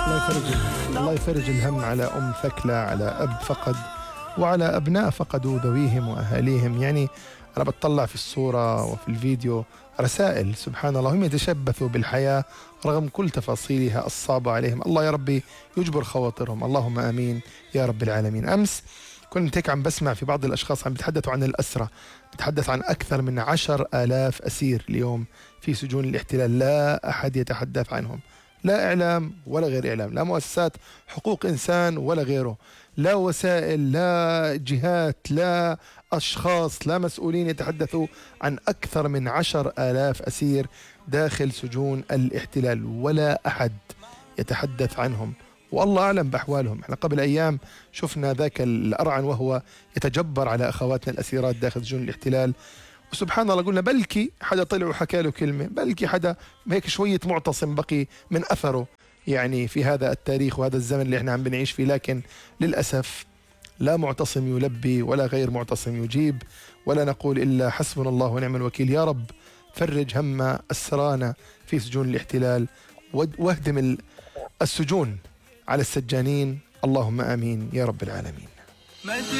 الله يفرج الهم على أم ثكلى، على أب فقد، وعلى أبناء فقدوا ذويهم وأهاليهم. يعني أنا بتطلع في الصورة وفي الفيديو رسائل سبحان الله، هم يتشبثوا بالحياة رغم كل تفاصيلها الصعبة عليهم. الله يا ربي يجبر خواطرهم، اللهم آمين يا رب العالمين. أمس كنت هيك عم بسمع في بعض الأشخاص عم بيتحدثوا عن الأسرة، بتحدث عن أكثر من 10,000 أسير اليوم في سجون الاحتلال، لا أحد يتحدث عنهم، لا إعلام ولا غير إعلام، لا مؤسسات حقوق إنسان ولا غيره، لا وسائل، لا جهات، لا أشخاص، لا مسؤولين يتحدثوا عن أكثر من 10,000 أسير داخل سجون الاحتلال، ولا أحد يتحدث عنهم، والله أعلم بأحوالهم. احنا قبل أيام شفنا ذاك الأرعن وهو يتجبر على أخواتنا الأسيرات داخل سجون الاحتلال، وسبحان الله قلنا بلكي حدا طلع وحكى له كلمة، بلكي حدا هيك شوية معتصم بقي من أثره يعني في هذا التاريخ وهذا الزمن اللي احنا عم بنعيش فيه. لكن للأسف لا معتصم يلبي ولا غير معتصم يجيب، ولا نقول إلا حسبنا الله ونعم الوكيل. يا رب فرج هم أسرانا في سجون الاحتلال، واهدم السجون على السجانين، اللهم آمين يا رب العالمين.